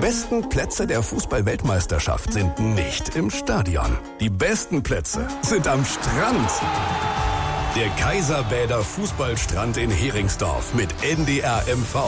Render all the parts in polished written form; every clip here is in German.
besten Plätze der Fußball-Weltmeisterschaft sind nicht im Stadion. Die besten Plätze sind am Strand. Der Kaiserbäder Fußballstrand in Heringsdorf mit NDR MV.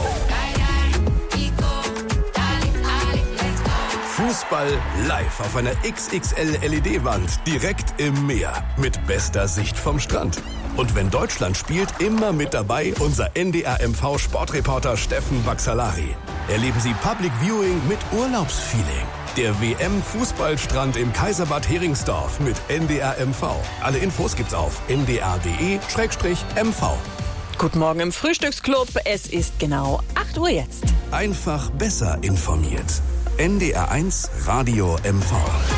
Fußball live auf einer XXL LED-Wand direkt im Meer mit bester Sicht vom Strand. Und wenn Deutschland spielt, immer mit dabei unser NDR MV Sportreporter Steffen Baxalari. Erleben Sie Public Viewing mit Urlaubsfeeling. Der WM-Fußballstrand im Kaiserbad Heringsdorf mit NDR MV. Alle Infos gibt's auf ndr.de/MV. Guten Morgen im Frühstücksclub. Es ist genau 8 Uhr jetzt. Einfach besser informiert. NDR1 Radio MV.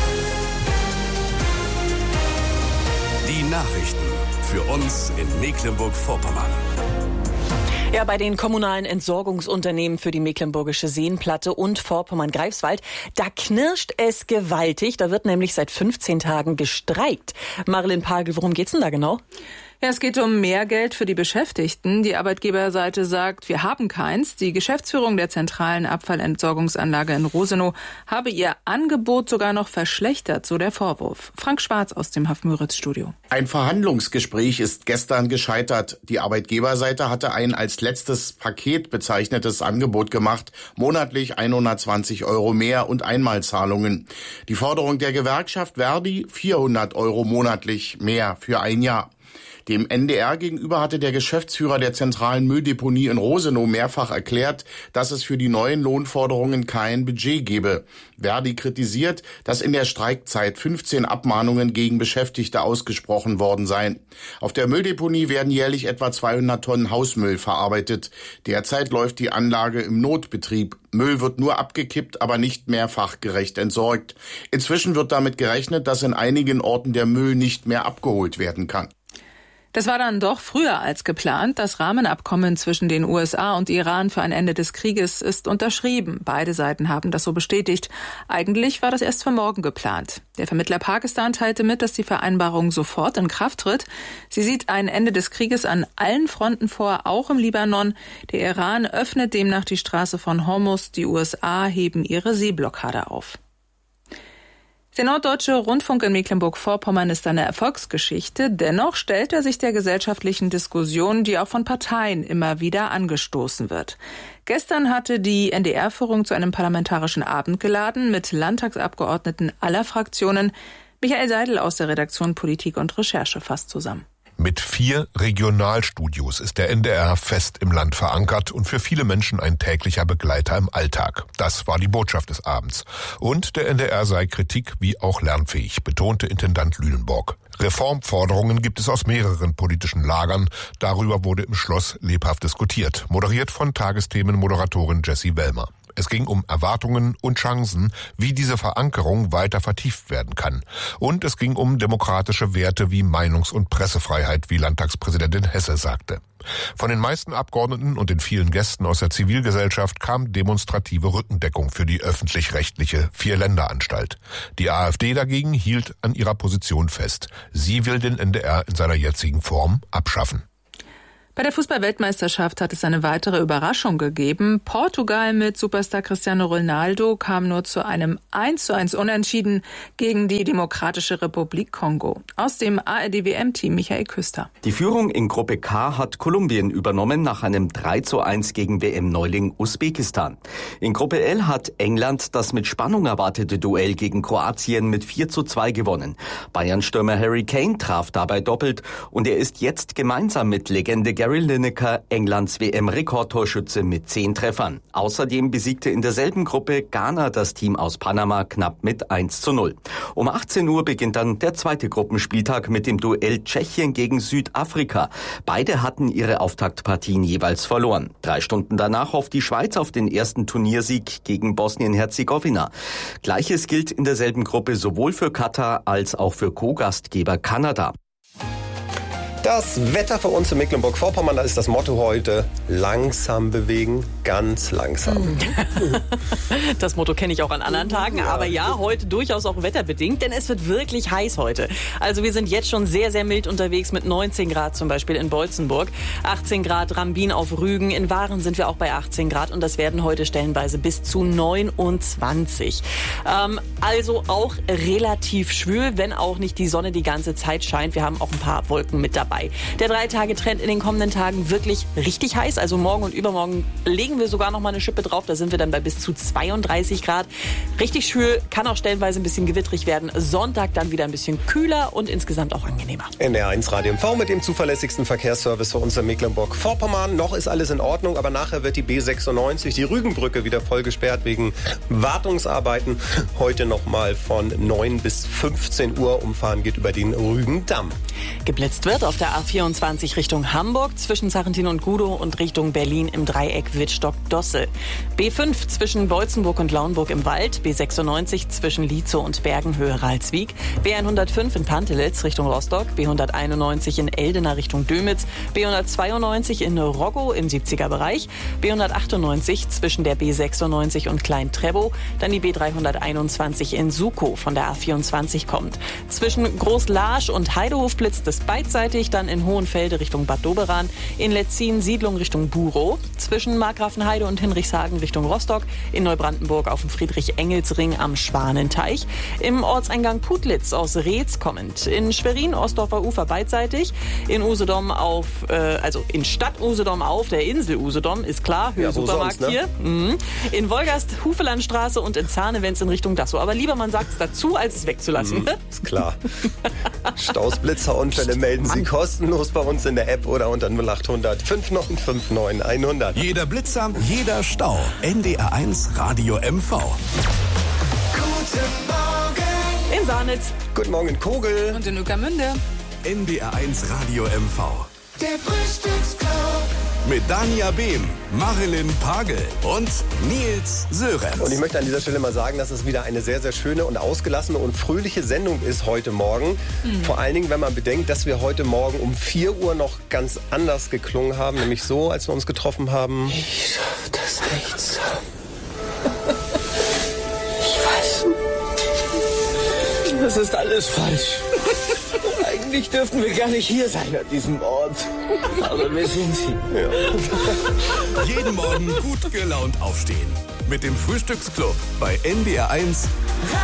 Die Nachrichten für uns in Mecklenburg-Vorpommern. Ja, bei den kommunalen Entsorgungsunternehmen für die Mecklenburgische Seenplatte und Vorpommern-Greifswald, da knirscht es gewaltig. Da wird nämlich seit 15 Tagen gestreikt. Marilyn Pagel, worum geht's denn da genau? Ja, es geht um mehr Geld für die Beschäftigten. Die Arbeitgeberseite sagt, wir haben keins. Die Geschäftsführung der zentralen Abfallentsorgungsanlage in Rosenow habe ihr Angebot sogar noch verschlechtert, so der Vorwurf. Frank Schwarz aus dem Haff-Müritz-Studio. Ein Verhandlungsgespräch ist gestern gescheitert. Die Arbeitgeberseite hatte ein als letztes Paket bezeichnetes Angebot gemacht, monatlich 120 € mehr und Einmalzahlungen. Die Forderung der Gewerkschaft Verdi 400 € monatlich mehr für ein Jahr. Dem NDR gegenüber hatte der Geschäftsführer der zentralen Mülldeponie in Rosenow mehrfach erklärt, dass es für die neuen Lohnforderungen kein Budget gebe. Verdi kritisiert, dass in der Streikzeit 15 Abmahnungen gegen Beschäftigte ausgesprochen worden seien. Auf der Mülldeponie werden jährlich etwa 200 Tonnen Hausmüll verarbeitet. Derzeit läuft die Anlage im Notbetrieb. Müll wird nur abgekippt, aber nicht mehr fachgerecht entsorgt. Inzwischen wird damit gerechnet, dass in einigen Orten der Müll nicht mehr abgeholt werden kann. Das war dann doch früher als geplant. Das Rahmenabkommen zwischen den USA und Iran für ein Ende des Krieges ist unterschrieben. Beide Seiten haben das so bestätigt. Eigentlich war das erst für morgen geplant. Der Vermittler Pakistan teilte mit, dass die Vereinbarung sofort in Kraft tritt. Sie sieht ein Ende des Krieges an allen Fronten vor, auch im Libanon. Der Iran öffnet demnach die Straße von Hormuz. Die USA heben ihre Seeblockade auf. Der Norddeutsche Rundfunk in Mecklenburg-Vorpommern ist eine Erfolgsgeschichte. Dennoch stellt er sich der gesellschaftlichen Diskussion, die auch von Parteien immer wieder angestoßen wird. Gestern hatte die NDR-Führung zu einem parlamentarischen Abend geladen mit Landtagsabgeordneten aller Fraktionen. Michael Seidel aus der Redaktion Politik und Recherche fasst zusammen. Mit 4 Regionalstudios ist der NDR fest im Land verankert und für viele Menschen ein täglicher Begleiter im Alltag. Das war die Botschaft des Abends. Und der NDR sei kritik- wie auch lernfähig, betonte Intendant Lünenborg. Reformforderungen gibt es aus mehreren politischen Lagern. Darüber wurde im Schloss lebhaft diskutiert. Moderiert von Tagesthemenmoderatorin Jessie Wellmer. Es ging um Erwartungen und Chancen, wie diese Verankerung weiter vertieft werden kann. Und es ging um demokratische Werte wie Meinungs- und Pressefreiheit, wie Landtagspräsidentin Hesse sagte. Von den meisten Abgeordneten und den vielen Gästen aus der Zivilgesellschaft kam demonstrative Rückendeckung für die öffentlich-rechtliche Vierländeranstalt. Die AfD dagegen hielt an ihrer Position fest. Sie will den NDR in seiner jetzigen Form abschaffen. Bei der Fußball-Weltmeisterschaft hat es eine weitere Überraschung gegeben. Portugal mit Superstar Cristiano Ronaldo kam nur zu einem 1:1 Unentschieden gegen die Demokratische Republik Kongo. Aus dem ARD-WM-Team Michael Küster. Die Führung in Gruppe K hat Kolumbien übernommen nach einem 3:1 gegen WM-Neuling Usbekistan. In Gruppe L hat England das mit Spannung erwartete Duell gegen Kroatien mit 4:2 gewonnen. Bayern-Stürmer Harry Kane traf dabei doppelt und er ist jetzt gemeinsam mit Legende Gary Lineker Englands WM-Rekordtorschütze mit 10 Treffern. Außerdem besiegte in derselben Gruppe Ghana das Team aus Panama knapp mit 1:0. Um 18 Uhr beginnt dann der zweite Gruppenspieltag mit dem Duell Tschechien gegen Südafrika. Beide hatten ihre Auftaktpartien jeweils verloren. 3 Stunden danach hofft die Schweiz auf den ersten Turniersieg gegen Bosnien-Herzegowina. Gleiches gilt in derselben Gruppe sowohl für Katar als auch für Co-Gastgeber Kanada. Das Wetter für uns in Mecklenburg-Vorpommern, da ist das Motto heute: langsam bewegen, ganz langsam. Das Motto kenne ich auch an anderen Tagen, aber ja, heute durchaus auch wetterbedingt, denn es wird wirklich heiß heute. Also wir sind jetzt schon sehr, sehr mild unterwegs mit 19 Grad zum Beispiel in Beutzenburg, 18 Grad Rambin auf Rügen, in Waren sind wir auch bei 18 Grad und das werden heute stellenweise bis zu 29. Also auch relativ schwül, wenn auch nicht die Sonne die ganze Zeit scheint. Wir haben auch ein paar Wolken mit dabei. Der 3-Tage-Trend in den kommenden Tagen wirklich richtig heiß. Also morgen und übermorgen legen wir sogar noch mal eine Schippe drauf. Da sind wir dann bei bis zu 32 Grad. Richtig schwül, kann auch stellenweise ein bisschen gewittrig werden. Sonntag dann wieder ein bisschen kühler und insgesamt auch angenehmer. NDR1 Radio MV mit dem zuverlässigsten Verkehrsservice für uns in Mecklenburg-Vorpommern. Noch ist alles in Ordnung, aber nachher wird die B96, die Rügenbrücke, wieder voll gesperrt wegen Wartungsarbeiten. Heute noch mal von 9 bis 15 Uhr. Umfahren geht über den Rügendamm. Geblitzt wird auf der A24 Richtung Hamburg zwischen Sarrentin und Gudow und Richtung Berlin im Dreieck Wittstock-Dossel. B5 zwischen Beutzenburg und Lauenburg im Wald, B96 zwischen Lietzow und Bergenhöhe Ralswiek, B105 in Pantelitz Richtung Rostock, B191 in Eldena Richtung Dömitz, B192 in Roggow im 70er Bereich, B198 zwischen der B96 und Klein-Trebow, dann die B321 in Sukow von der A24 kommt. Zwischen Groß-Laasch und Heidehof blitzt es beidseitig, dann in Hohenfelde Richtung Bad Doberan, in Letzin Siedlung Richtung Burow, zwischen Markgrafenheide und Hinrichshagen Richtung Rostock, in Neubrandenburg auf dem Friedrich-Engels-Ring am Schwanenteich, im Ortseingang Putlitz aus Reetz kommend, in Schwerin Ostdorfer Ufer beidseitig, in Usedom in Stadt Usedom auf der Insel Usedom, ist klar, Supermarkt sonst, ne? Hier. In Wolgast Hufelandstraße und in Zahnewens in Richtung Dassow. Aber lieber man sagt es dazu, als es wegzulassen. Ist klar. Staus, Blitzerunfälle melden Sie kostenlos bei uns in der App oder unter 0800 5959 100. Jeder Blitzer, jeder Stau. NDR1 Radio MV. Guten Morgen. In Sahnitz. Guten Morgen in Kogel. Und in Ueckermünde. NDR1 Radio MV. Der Frühstücksclub. Mit Dania Behm, Marilyn Pagel und Nils Sörenz. Und ich möchte an dieser Stelle mal sagen, dass es wieder eine sehr, sehr schöne und ausgelassene und fröhliche Sendung ist heute Morgen. Vor allen Dingen, wenn man bedenkt, dass wir heute Morgen um 4 Uhr noch ganz anders geklungen haben. Nämlich so, als wir uns getroffen haben. Ich schaff das nicht so. Ich weiß. Das ist alles falsch. Eigentlich dürften wir gar nicht hier sein an diesem Ort. Aber wir sind sie. Jeden Morgen gut gelaunt aufstehen. Mit dem Frühstücksclub bei NDR1